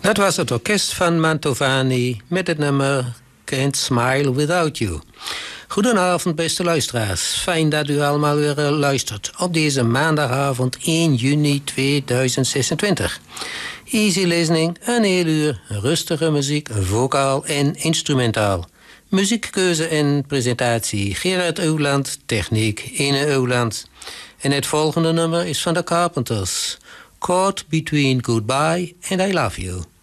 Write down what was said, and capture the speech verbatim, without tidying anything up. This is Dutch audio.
Dat was het orkest van Mantovani met het nummer Can't Smile Without You. Goedenavond, beste luisteraars. Fijn dat u allemaal weer luistert op deze maandagavond één juni tweeduizend zesentwintig. Easy listening, een heel uur rustige muziek, vocaal en instrumentaal. Muziekkeuze en presentatie Gerard Ouwland, techniek Ine Ouwland. En het volgende nummer is van de Carpenters. Caught Between Goodbye and I Love You.